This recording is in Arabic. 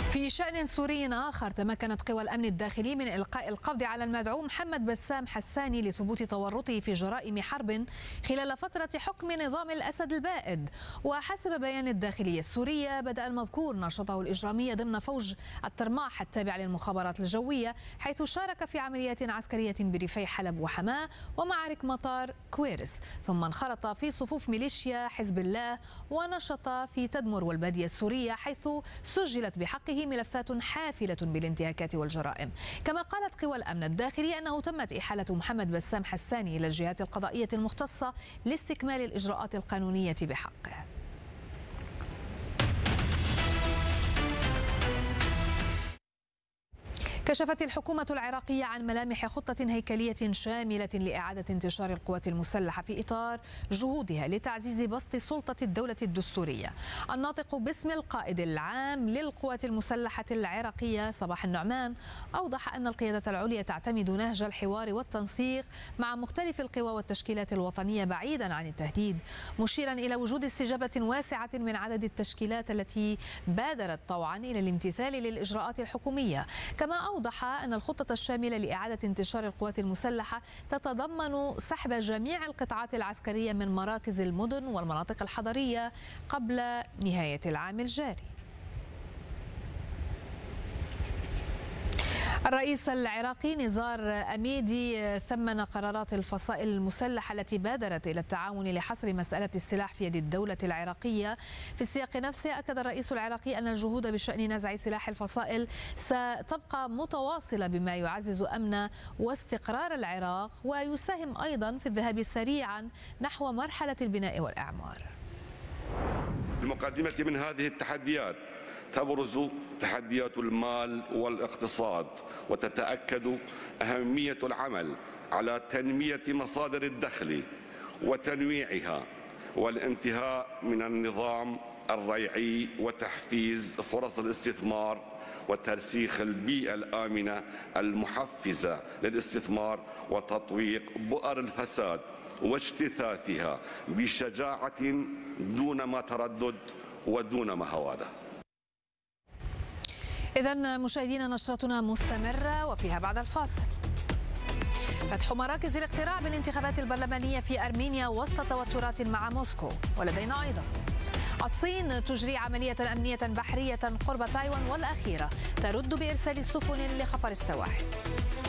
في شأن سوري آخر، تمكنت قوى الأمن الداخلي من إلقاء القبض على المدعو محمد بسام حساني لثبوت تورطه في جرائم حرب خلال فترة حكم نظام الأسد البائد. وحسب بيان الداخلية السورية، بدأ المذكور نشاطه الإجرامي ضمن فوج الترماح التابع للمخابرات الجوية، حيث شارك في عمليات عسكرية بريفي حلب وحماة ومعارك مطار كويرس، ثم انخرط في صفوف ميليشيا حزب الله ونشط في تدمر والبادية السورية، حيث سجلت بحقه ملفات حافلة بالانتهاكات والجرائم. كما قالت قوى الأمن الداخلي أنه تمت إحالة محمد بسام حساني إلى الجهات القضائية المختصة لاستكمال الإجراءات القانونية بحقه. كشفت الحكومة العراقية عن ملامح خطة هيكلية شاملة لإعادة انتشار القوات المسلحة في إطار جهودها لتعزيز بسط سلطة الدولة الدستورية. الناطق باسم القائد العام للقوات المسلحة العراقية صباح النعمان أوضح أن القيادة العليا تعتمد نهج الحوار والتنسيق مع مختلف القوى والتشكيلات الوطنية بعيدا عن التهديد، مشيرا إلى وجود استجابة واسعة من عدد التشكيلات التي بادرت طوعا إلى الامتثال للإجراءات الحكومية. كما أوضح أن الخطة الشاملة لإعادة انتشار القوات المسلحة تتضمن سحب جميع القطاعات العسكرية من مراكز المدن والمناطق الحضرية قبل نهاية العام الجاري. الرئيس العراقي نزار أميدي ثمن قرارات الفصائل المسلحة التي بادرت إلى التعاون لحصر مسألة السلاح في يد الدولة العراقية. في السياق نفسه، أكد الرئيس العراقي أن الجهود بشأن نزع سلاح الفصائل ستبقى متواصلة بما يعزز أمن واستقرار العراق ويساهم أيضا في الذهاب سريعا نحو مرحلة البناء والإعمار. المقدمة من هذه التحديات تبرز تحديات المال والاقتصاد، وتتأكد أهمية العمل على تنمية مصادر الدخل وتنويعها والانتهاء من النظام الريعي وتحفيز فرص الاستثمار وترسيخ البيئة الآمنة المحفزة للاستثمار وتطويق بؤر الفساد واجتثاثها بشجاعة دون ما تردد ودون ما هوادة. إذن مشاهدينا، نشرتنا مستمرة وفيها بعد الفاصل فتح مراكز الاقتراع بالانتخابات البرلمانية في أرمينيا وسط توترات مع موسكو. ولدينا أيضا الصين تجري عملية أمنية بحرية قرب تايوان، والأخيرة ترد بإرسال سفن لخفر السواحل.